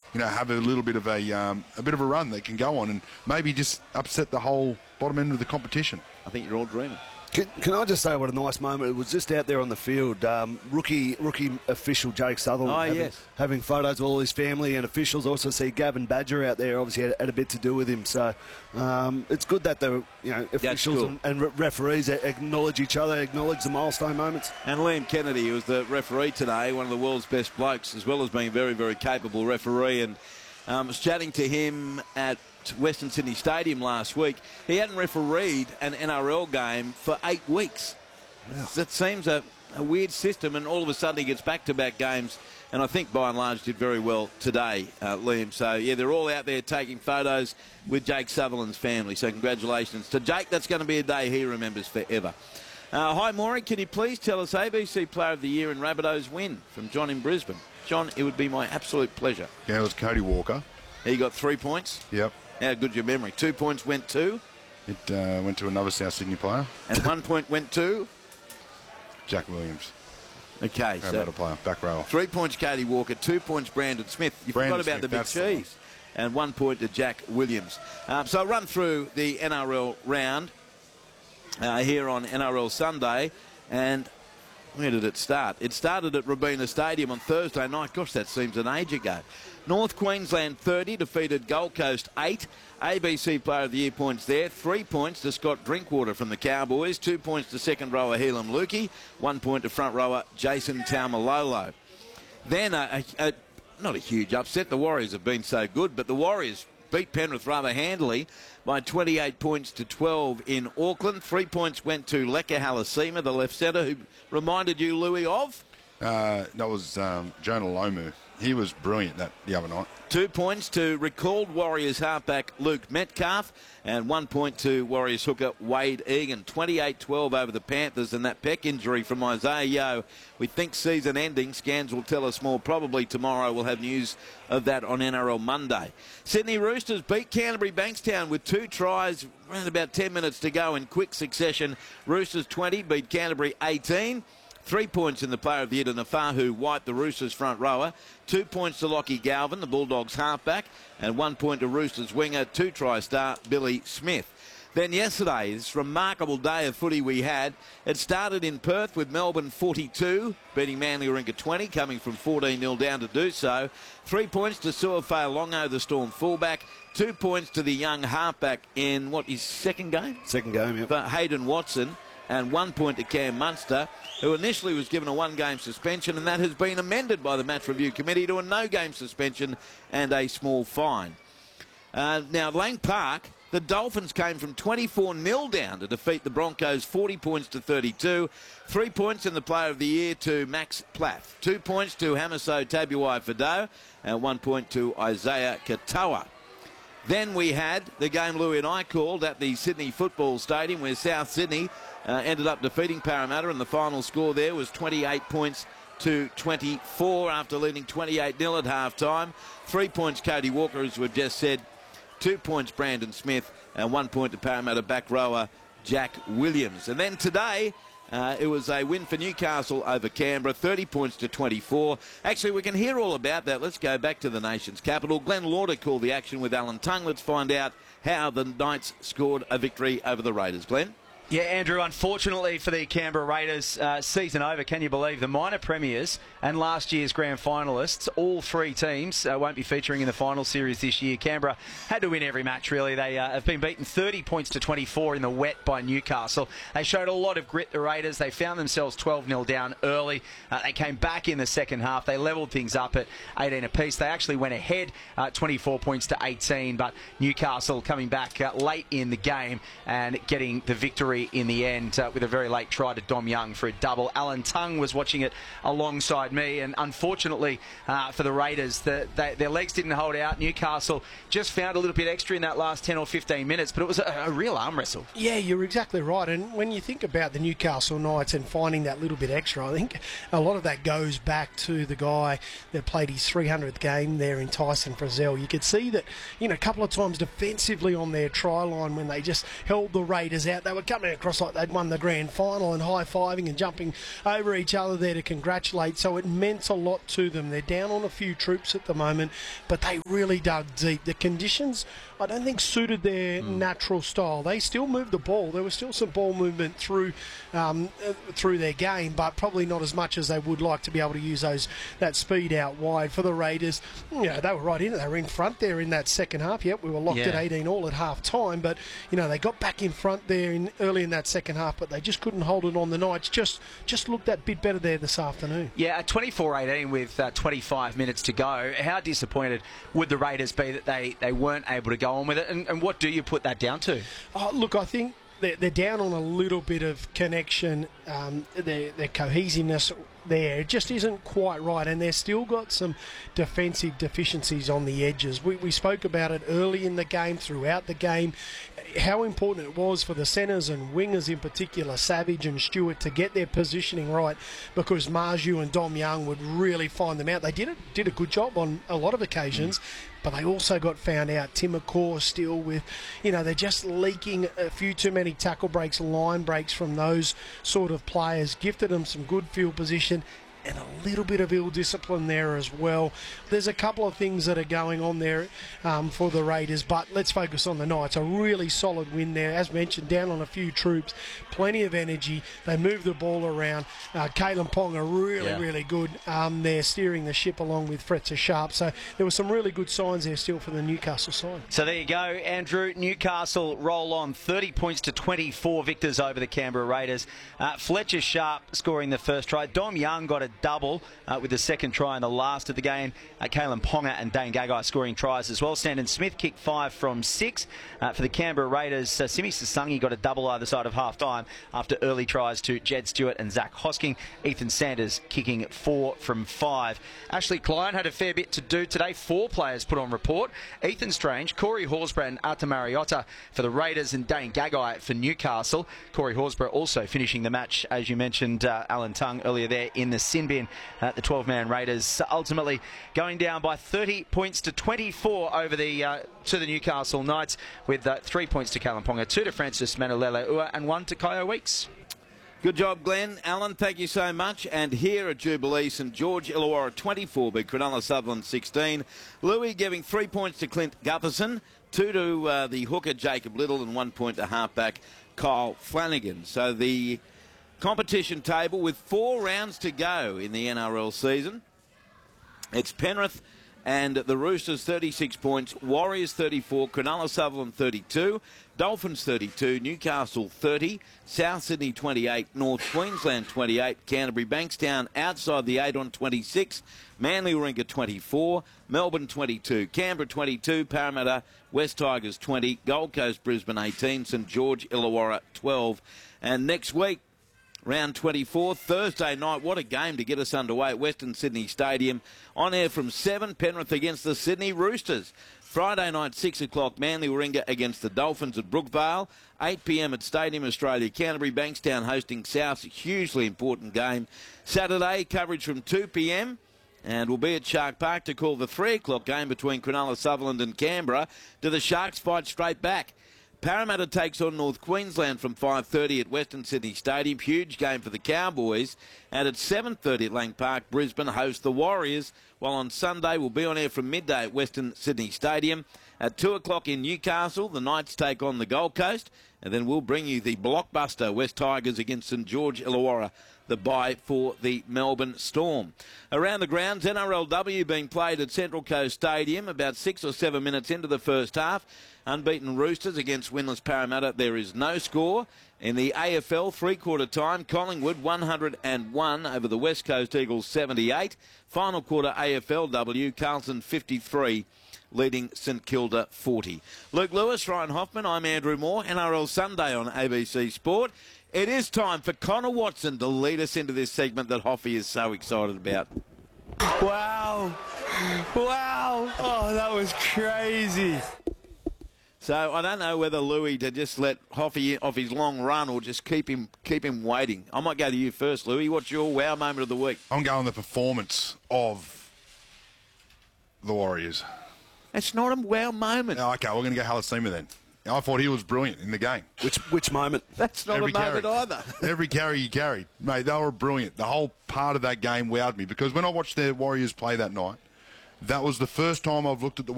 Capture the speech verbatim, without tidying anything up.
you know, have a little bit of a um, a bit of a run they can go on and maybe just upset the whole bottom end of the competition. I think you're all dreaming. Can, can I just say what a nice moment? It was just out there on the field. Um, rookie rookie official Jake Sutherland Oh, having, yes. having photos of all his family and officials. Also see Gavin Badger out there. Obviously had, had a bit to do with him. So um, it's good that the you know officials cool. and, and re referees acknowledge each other, acknowledge the milestone moments. And Liam Kennedy, who was the referee today, one of the world's best blokes, as well as being a very, very capable referee. And um, I was chatting to him at Western Sydney Stadium last week. He hadn't refereed an N R L game for eight weeks. Wow. That seems a, a weird system, and all of a sudden he gets back-to-back games, and I think by and large did very well today, uh, Liam. So, yeah, they're all out there taking photos with Jake Sutherland's family. So congratulations to Jake. That's going to be a day he remembers forever. Uh, hi, Maury. Can you please tell us A B C Player of the Year and Rabbitohs win? From John in Brisbane. John, it would be my absolute pleasure. Yeah, it was Cody Walker. He got three points. Yep. How good's your memory? Two points went to? It uh, went to another South Sydney player. And one point went to? Jack Williams. Okay, How so about a player? Back row. Three points, Cody Walker. Two points, Brandon Smith. You Brandon forgot about Smith, the big that's the cheese. And one point to Jack Williams. Um, so I'll run through the N R L round uh, here on N R L Sunday. And where did it start? It started at Robina Stadium on Thursday night. Gosh, that seems an age ago. North Queensland thirty defeated Gold Coast eight. A B C Player of the Year points there. Three points to Scott Drinkwater from the Cowboys. Two points to second rower Helam Lukey. One point to front rower Jason Taumalolo. Then, a, a, a, not a huge upset. The Warriors have been so good, but the Warriors beat Penrith rather handily by twenty-eight points to twelve in Auckland. Three points went to Leka Halasima, the left centre, who reminded you, Louis, of? Uh, that was um, Jonah Lomu. He was brilliant that the other night. Two points to recalled Warriors halfback Luke Metcalf, and one point to Warriors hooker Wade Egan. twenty-eight twelve over the Panthers, and that pec injury from Isaiah Yeo, we think season ending. Scans will tell us more probably tomorrow. We'll have news of that on N R L Monday. Sydney Roosters beat Canterbury Bankstown with two tries, around about ten minutes to go in quick succession. Roosters twenty beat Canterbury eighteen. Three points in the Player of the Year to Nafahu White, the Roosters front rower. Two points to Lockie Galvin, the Bulldogs halfback. And one point to Roosters winger, two-try star Billy Smith. Then yesterday, this remarkable day of footy we had. It started in Perth with Melbourne forty-two, beating Manly Warringah twenty, coming from fourteen nil down to do so. Three points to Suafea Longo, the Storm fullback. Two points to the young halfback in, what, his second game? Second game, yeah. For Hayden Watson. And one point to Cam Munster, who initially was given a one-game suspension, and that has been amended by the Match Review Committee to a no-game suspension and a small fine. Uh, now, Lang Park, the Dolphins came from twenty-four nil down to defeat the Broncos, forty points to thirty-two. Three points in the Player of the Year to Max Plath. Two points to Hamiso Tabuai-Fidow, and one point to Isaiah Katoa. Then we had the game Louis and I called at the Sydney Football Stadium, where South Sydney uh, ended up defeating Parramatta, and the final score there was twenty-eight points to twenty-four after leading twenty-eight nil at half-time. Three points Cody Walker, as we've just said. Two points Brandon Smith, and one point to Parramatta back rower Jack Williams. And then today, Uh, it was a win for Newcastle over Canberra, thirty points to twenty-four. Actually, we can hear all about that. Let's go back to the nation's capital. Glenn Lauder called the action with Alan Tongue. Let's find out how the Knights scored a victory over the Raiders. Glenn? Yeah, Andrew, unfortunately for the Canberra Raiders, uh, season over, can you believe? The minor premiers and last year's grand finalists, all three teams uh, won't be featuring in the final series this year. Canberra had to win every match, really. They uh, have been beaten thirty points to twenty-four in the wet by Newcastle. They showed a lot of grit, the Raiders. They found themselves twelve nil down early. Uh, they came back in the second half. They levelled things up at eighteen apiece. They actually went ahead uh, twenty-four points to eighteen, but Newcastle coming back uh, late in the game and getting the victory in the end uh, with a very late try to Dom Young for a double. Alan Tongue was watching it alongside me, and unfortunately uh, for the Raiders, the, they, their legs didn't hold out. Newcastle just found a little bit extra in that last ten or fifteen minutes, but it was a, a real arm wrestle. Yeah, you're exactly right. And when you think about the Newcastle Knights and finding that little bit extra, I think a lot of that goes back to the guy that played his three hundredth game there in Tyson Frizzell. You could see that, you know, a couple of times defensively on their try line when they just held the Raiders out. They were coming running across like they'd won the grand final and high-fiving and jumping over each other there to congratulate. So it meant a lot to them. They're down on a few troops at the moment, but they really dug deep. The conditions, I don't think, suited their mm. natural style. They still moved the ball. There was still some ball movement through um, uh, through their game, but probably not as much as they would like to be able to use those that speed out wide. For the Raiders, you know, they were right in it. They were in front there in that second half. Yep, we were locked yeah. at eighteen all at half time, but you know, they got back in front there in early in that second half, but they just couldn't hold it on. The Knights just just looked that bit better there this afternoon. Yeah, at twenty-four eighteen with uh, twenty-five minutes to go, how disappointed would the Raiders be that they, they weren't able to go on with it, and, and what do you put that down to? Oh, look, I think they're, they're down on a little bit of connection, um, their, their cohesiveness there. It just isn't quite right, and they've still got some defensive deficiencies on the edges. We, we spoke about it early in the game, throughout the game, how important it was for the centres and wingers in particular, Savage and Stewart, to get their positioning right, because Marju and Dom Young would really find them out. They did, it, did a good job on a lot of occasions, mm. but they also got found out. Tim McCaw still with, you know, they're just leaking a few too many tackle breaks, line breaks from those sort of players. Gifted them some good field position and a little bit of ill discipline there as well. There's a couple of things that are going on there um, for the Raiders, but let's focus on the Knights. A really solid win there, as mentioned, down on a few troops, plenty of energy. They move the ball around. Uh, Kalen Ponga really, yeah. really good. Um, they're steering the ship along with Fretzer Sharp. So there were some really good signs there still for the Newcastle side. So there you go, Andrew. Newcastle roll on thirty points to twenty-four victors over the Canberra Raiders. Uh, Fletcher Sharp scoring the first try. Dom Young got a double uh, with the second try in the last of the game. Uh, Kalen Ponga and Dane Gagai scoring tries as well. Standen Smith kicked five from six. Uh, for the Canberra Raiders, uh, Simi Sasangi got a double either side of half-time after early tries to Jed Stewart and Zach Hosking. Ethan Sanders kicking four from five. Ashley Klein had a fair bit to do today. Four players put on report. Ethan Strange, Corey Horsburgh and Arta Mariota for the Raiders, and Dane Gagai for Newcastle. Corey Horsburgh also finishing the match, as you mentioned, uh, Alan Tongue earlier there, in the sin bin. Uh, the twelve-man Raiders ultimately going down by thirty points to twenty-four over the uh, to the Newcastle Knights, with uh, three points to Kalen Ponga, two to Francis Manulele-Ua and one to Kyo Weeks. Good job, Glenn. Alan, thank you so much. And here at Jubilee, St George Illawarra twenty-four, but Cronulla Sutherland sixteen. Louis giving three points to Clint Gutherson, two to uh, the hooker Jacob Little, and one point to halfback Kyle Flanagan. So the competition table with four rounds to go in the N R L season. It's Penrith and the Roosters thirty-six points, Warriors thirty-four, Cronulla Sutherland thirty-two, Dolphins thirty-two, Newcastle thirty, South Sydney twenty-eight, North Queensland twenty-eight, Canterbury Bankstown outside the eight on twenty-six, Manly Warringah twenty-four, Melbourne twenty-two, Canberra twenty-two, Parramatta, West Tigers twenty, Gold Coast Brisbane eighteen, St George Illawarra twelve. And next week, round twenty-four, Thursday night. What a game to get us underway at Western Sydney Stadium. On air from seven, Penrith against the Sydney Roosters. Friday night, six o'clock, Manly Warringah against the Dolphins at Brookvale. eight p m at Stadium Australia. Canterbury Bankstown hosting South. Hugely important game. Saturday, coverage from two p m and we'll be at Shark Park to call the three o'clock game between Cronulla Sutherland and Canberra. Do the Sharks fight straight back? Parramatta takes on North Queensland from five thirty at Western Sydney Stadium. Huge game for the Cowboys. And at seven thirty at Lang Park, Brisbane host the Warriors. While on Sunday, we'll be on air from midday at Western Sydney Stadium. At two o'clock in Newcastle, the Knights take on the Gold Coast. And then we'll bring you the blockbuster West Tigers against St George Illawarra, the bye for the Melbourne Storm. Around the grounds, N R L W being played at Central Coast Stadium about six or seven minutes into the first half. Unbeaten Roosters against winless Parramatta. There is no score. In the A F L, three-quarter time, Collingwood one hundred and one over the West Coast Eagles seventy-eight. Final quarter A F L W, Carlton fifty-three, leading St Kilda forty. Luke Lewis, Ryan Hoffman, I'm Andrew Moore. N R L Sunday on A B C Sport. It is time for Connor Watson to lead us into this segment that Hoffy is so excited about. Wow. Wow. Oh, that was crazy. So I don't know whether Louis to just let Hoffy off his long run or just keep him keep him waiting. I might go to you first, Louis. What's your wow moment of the week? I'm going the performance of the Warriors. It's not a wow moment. Oh, okay, we're going to go Halasima then. I thought he was brilliant in the game. Which which moment? That's not Every a moment carry. either. Every carry he carried. Mate, they were brilliant. The whole part of that game wowed me because when I watched the Warriors play that night, that was the first time I've looked at the